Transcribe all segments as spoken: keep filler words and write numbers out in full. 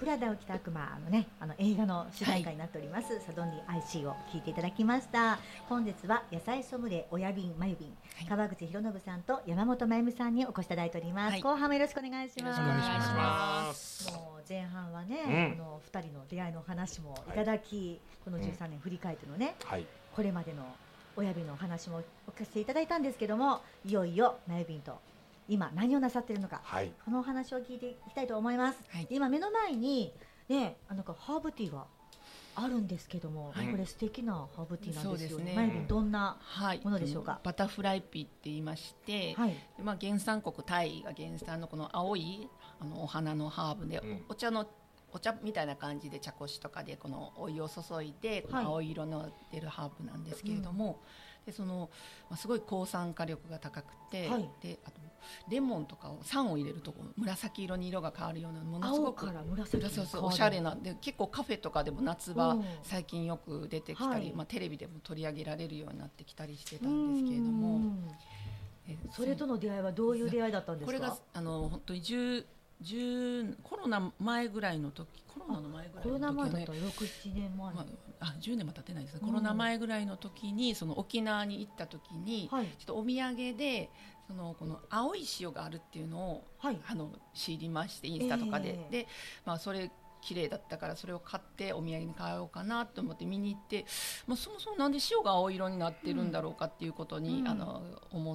プラダを着た悪魔のね、あの映画の主題歌になっております、はい、サドンディ アイシー を聴いていただきました。本日は野菜ソムリエ親瓶まゆびん、はい、川口博信さんと山本真由美さんにお越しいただいております、はい、後半もよろしくお願いします。 よろしくお願いします。 もう前半はね、うん、このふたりの出会いのお話もいただき、はい、このじゅうさんねん振り返ってのね、はい、これまでの親瓶のお話もお聞かせていただいたんですけども、いよいよまゆびんと今何をなさっているのか、はい、このお話を聞いていきたいと思います、はい、今目の前にね、あのハーブティーがあるんですけども、はい、これ素敵なハーブティーなんですよね。まゆびんどんなものでしょうか。 はい、バタフライピーって言いまして、はい、まあ、原産国タイが原産のこの青いあのお花のハーブで、うん、お茶のお茶みたいな感じで茶こしとかでこのお湯を注いで、この青色の出るハーブなんですけれども、うん、でその、まあ、すごい抗酸化力が高くて、はい、であとレモンとかを酸を入れると紫色に色が変わるようなものすごく青から紫に変わる、 そうそうおしゃれなで、結構カフェとかでも夏場最近よく出てきたり、はい、まあ、テレビでも取り上げられるようになってきたりしてたんですけれども、 えそれとの出会いはどういう出会いだったんですか。 これがあの本当にじゅうコロナ前ぐらいの時、コロナの前ぐらいの時、ね、 コロナ前だったらろく、ななねんまえ、まあ、あじゅうねんも経ってないですね、うん、コロナ前ぐらいの時にその沖縄に行った時に、はい、ちょっとお土産でそのこの青い塩があるっていうのを、はい、あの知りまして、インスタとかで、えー、で、まあ、それ綺麗だったからそれを買ってお土産に買おうかなと思って見に行って、まあ、そもそもなんで塩が青色になってるんだろうかっていうことに、うん、あの思って、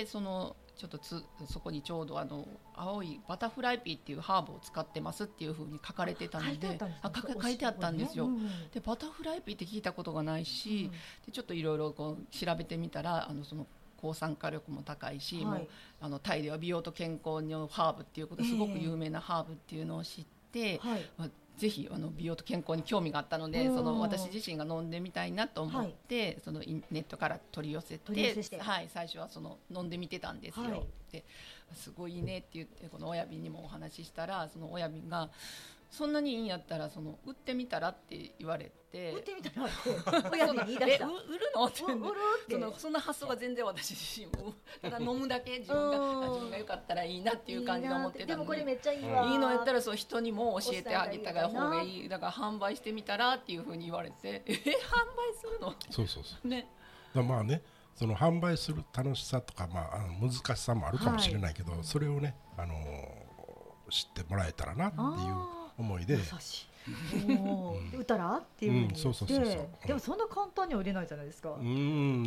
そのちょっとつそこにちょうどあの青いバタフライピーっていうハーブを使ってますっていう風に書かれてたので、書いてあったんですよ、うん、でバタフライピーって聞いたことがないし、うん、でちょっといろいろ調べてみたら、あのその抗酸化力も高いし、はい、もうあのタイでは美容と健康のハーブっていうことですごく有名なハーブっていうのを知って、えーはいまあ、ぜひあの美容と健康に興味があったので、その私自身が飲んでみたいなと思って、はい、そのネットから取り寄せて、はい、最初はその飲んでみてたんですよ、はい、ですごいいいねって言ってこの親瓶にもお話ししたら、その親瓶がそんなにいいんやったらその売ってみたらって言われて、 売ってみたらって親瓶に言い出した売るのって売るってそのそんな発想が全然私自身もただ飲むだけ自分が自分がよかったらいいなっていう感じで思ってたので、 でもこれめっちゃいいわ、 いいのやったらそう人にも教えてあげた方がいい、だから販売してみたらっていうふうに言われて、え販売するのそうそうそう、ね、だまあね、その販売する楽しさとか、まあ、あの難しさもあるかもしれないけど、はい、それをね、あのー、知ってもらえたらなっていう思いで、 優しいお売ったらっていうふうに言って、うん、そうそうそうそう、でもそんな簡単には売れないじゃないですか。 うん、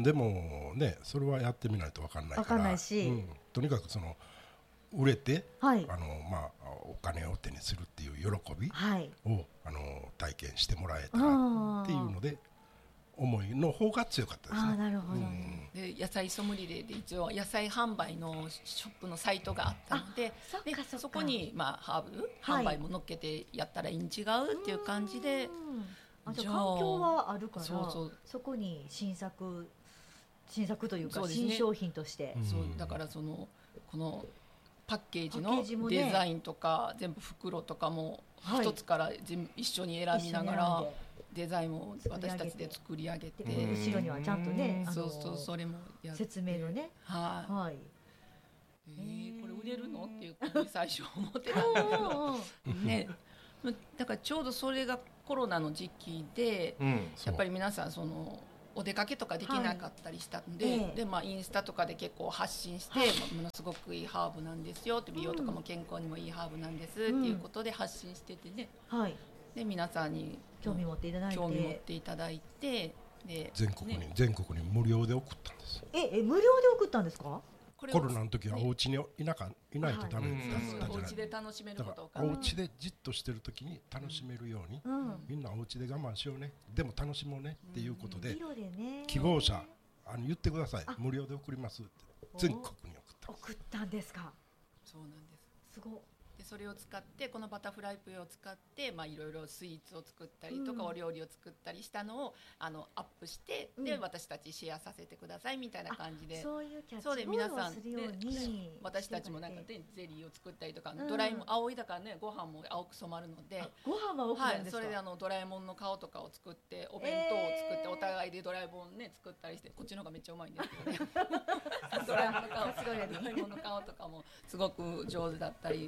でもね、それはやってみないと分かんないから、分かんないし、うん、とにかくその売れて、はい、あのまあ、お金を手にするっていう喜びを、はい、あの体験してもらえたらっていうので思いの方が強かったですね。 あ、なるほどね、 うん、で野菜ソムリエで一応野菜販売のショップのサイトがあったので、そ, でそこに、まあ、ハーブ販売も乗っけてやったらいいん違うっていう感じで、 あ、じゃあ環境はあるから、そうそう、そこに新作新作というか、ね、新商品として、 そうだからそのこのパッケージのデザインとか、ね、全部袋とかも一つから全部一緒に選びながら、はい、デザインも私たちで作り上げて、 後ろにはちゃんとね、 そうそう、それもやって説明のね、 はい、はい、えー、これ売れるのっていうふうに最初思ってたんだけどね、だからちょうどそれがコロナの時期で、うん、やっぱり皆さんそのお出かけとかできなかったりしたんで、はい、でまあ、インスタとかで結構発信して、はい、ものすごくいいハーブなんですよって、美容とかも健康にもいいハーブなんですっていうことで発信しててね、うん、で皆さんに興味持っていただいて興味持っていただいて、で全国に、ね、全国に無料で送ったんです。 ええ無料で送ったんですか。 コロナの時はお家にいなかいないとダメだったんじゃない。 お家で楽しめることを、 お家でじっとしてる時に楽しめるように、うん、みんなお家で我慢しようね、でも楽しもうねっていうことで、うんね、希望者あの言ってください、無料で送りますって全国に送った。 送ったんですか。 そうなんです。 すごい。 でそれを使ってこのバタフライピーを使ってまあいろいろスイーツを作ったりとか、うん、お料理を作ったりしたのをあのアップして、うん、で私たちシェアさせてくださいみたいな感じで、 そういうキャッチボールをするように、 私たちもなんかでゼリーを作ったりとか、うん、ドラえもん青いだからね、ご飯も青く染まるので、 ご飯は青くなるんですか。 はい、それであのドラえもんの顔とかを作ってお弁当を作って、えー、お互いでドラえもんね作ったりして、こっちの方がめっちゃうまいんですけどねドラえもんの顔ドラえもんの顔とかもすごく上手だったり、そんなこ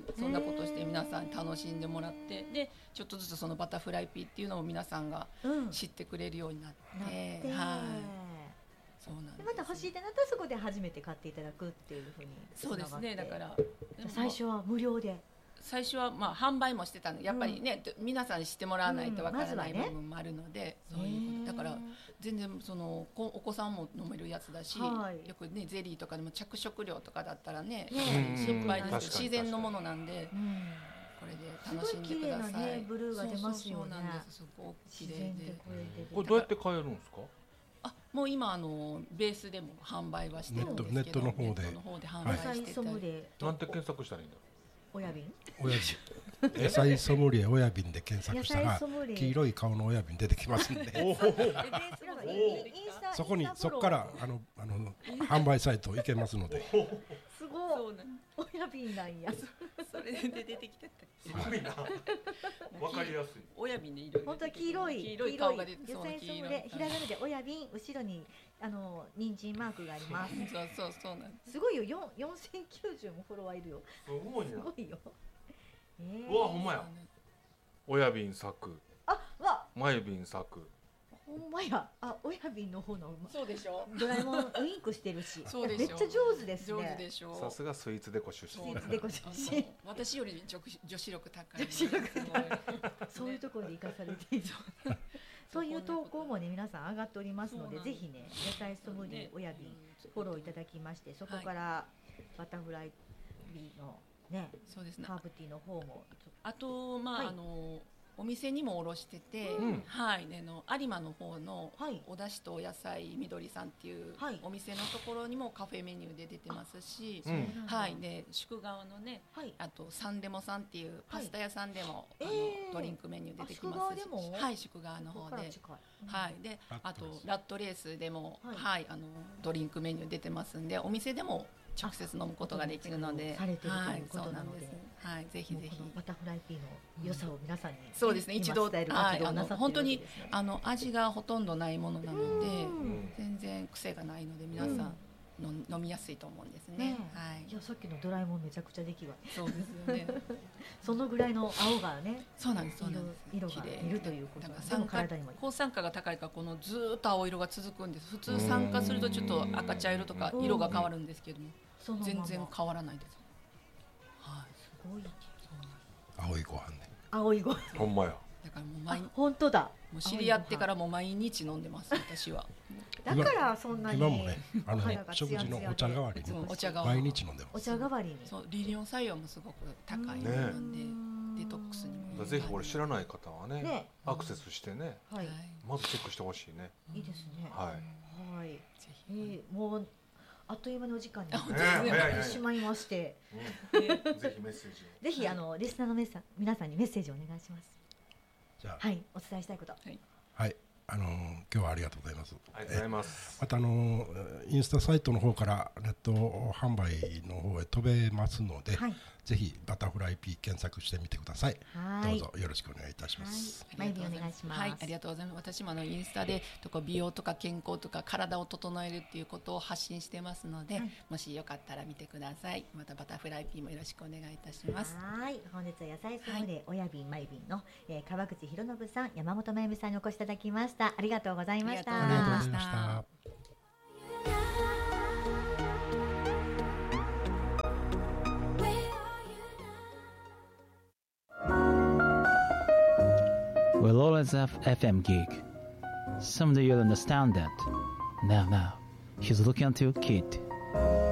ことして皆さんに楽しんでもらって、でちょっとずつそのバタフライピーっていうのを皆さんが知ってくれるようになって、うん、ってはいそうなんです。 また欲しいってなったらそこで初めて買っていただくっていうふうにそうですね。だから最初は無料で最初はまあ販売もしてたんでやっぱりね、うん、皆さんに知ってもらわないとわからない部分もあるので、うんまずはね、そういうことだから全然そのお子さんも飲めるやつだし、はい、よくねゼリーとかでも着色料とかだったらね、ね心配ですけど自然のものなんで、うん、これで楽しんでください。すごい綺麗なねブルーが出ますよね。そうなんです。 すごく綺麗で。 これどうやって買えるんですか？ あもう今あのベースでも販売はしてるんですけど、 ネットの方でネットの方で販売してたり、 なんて検索したらいいんだろう。 親瓶親瓶野菜ソムリエ親瓶で検索したら黄色い顔の親瓶出てきますんでそこにそこからあのあの販売サイト行けますので。 すごい親瓶なんや。 それで出てきてた。 すごいな。わかりやすい。 親瓶でいる。 本当は黄色い黄色い顔が出て野菜ソムリエひらがなで親瓶後ろにあの人参マークがあります。 そうそうそうなんです。 すごいよよんよんせんきゅうじゅうもフォロワーいるよ。 すごいな。 すごいよ。 えー、うわほんまや。親瓶咲く。 あわ。 前瓶咲く。 ほんまや。あ親瓶の方のそうでしょ。 ドラえもんウインクしてるし。 そうでしょ。 めっちゃ上手ですね。 上手でしょ。 さすがスイーツデコ出身。 スイーツデコ出身。 私より女女子力高い。 女子力高い。そういうところで生かされている。そういう投稿もね皆さん上がっておりますので、ぜひね野菜ソムリエ親瓶フォローいただきまして、そこからバタフライビーのね、 そうですね。 ハーブティーの方もあとまあ、はい、あのお店にも卸してて、うん、はいねの有馬の方のお出汁とお野菜みどりさんっていうお店のところにもカフェメニューで出てますし、うん、はいね宿川のね、はい、あとサンデモさんっていうパスタ屋さんでも、はい、あのえー、ドリンクメニュー出てきますし、はい宿川の方で、うん、はいであとラットレースでも、はい、はい、あのドリンクメニュー出てますんでお店でも直接飲むことができるので、 されてるということなので、 はい、ぜひぜひバタフライピーの良さを皆さんに、 そうですね一度伝える活動をなさっているわけですね。本当にあの味がほとんどないものなので全然癖がないので皆さんの飲みやすいと思うんですね。はい。 いやさっきのドラえもんめちゃくちゃ出来がそうですよね。 そのぐらいの青がね、 そうなんですそうなんです。 色がいるということで、 酸化抗酸化が高いからこのずっと青色が続くんです。普通酸化するとちょっと赤茶色とか色が変わるんですけども。全然変わらないです。 はい、すごい。 青いご飯ね。 青いご飯。 ほんまや。 だからもう毎本当だ。 もう知り合ってからも毎日飲んでます私は。 だからそんなに今もねあの食事のお茶代わりにお茶毎日飲んでます。 お茶代わりに。 そう利尿作用もすごく高いのでデトックスにも。 ぜひこれ知らない方はねアクセスしてねまずチェックしてほしいね。 いいですね。 はい。 はい。えもう。あっという間のお時間になってしまいまして、 ぜひメッセージをぜひあのリスナーの皆さんにメッセージをお願いします。 じゃあはいお伝えしたいこと。 はいあの今日はありがとうございます。 ありがとうございます。 またあのインスタサイトの方からネット販売の方へ飛べますので、ぜひバタフライピー検索してみてください。どうぞよろしくお願いいたします。 マイビーお願いします。 はい、ありがとうございます。私もあのインスタでとか美容とか健康とか体を整えるっていうことを発信してますので、はい、もしよかったら見てください。またバタフライピーもよろしくお願いいたします。 はい、本日は野菜ソムリエ親瓶マイビーの、えー、川口博信さん、山本真由美さんにお越しいただきました。ありがとうございました。 ありがとうございました。 We'll always have F M gig. Someday you'll understand that. Now, now, he's looking at your kid.